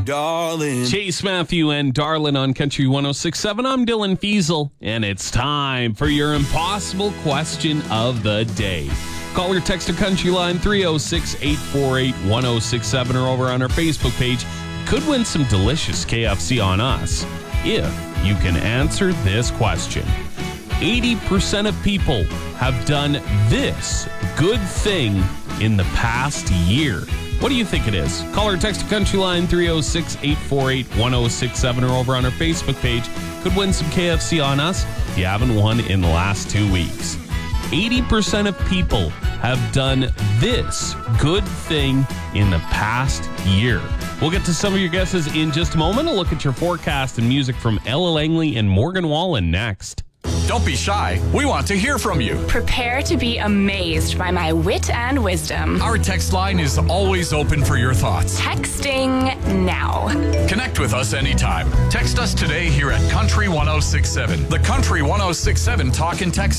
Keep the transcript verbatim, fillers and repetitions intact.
darling. Chase Matthew and Darlin on Country one oh six point seven. I'm Dylan Fiesel, and it's time for your impossible question of the day. Call or text our country line three oh six, eight four eight, one oh six seven or over on our Facebook page. Could win some delicious K F C on us if you can answer this question. eighty percent of people have done this good thing in the past year. What do you think it is? Call or text a country line three oh six, eight four eight, one oh six seven or over on our Facebook page. Could win some K F C on us if you haven't won in the last two weeks. eighty percent of people have done this good thing in the past year. We'll get to some of your guesses in just a moment. I'll look at your forecast and music from Ella Langley and Morgan Wallen next. Don't be shy. We want to hear from you. Prepare to be amazed by my wit and wisdom. Our text line is always open for your thoughts. Texting now. Connect with us anytime. Text us today here at Country one oh six point seven. The Country one oh six point seven Talk and Text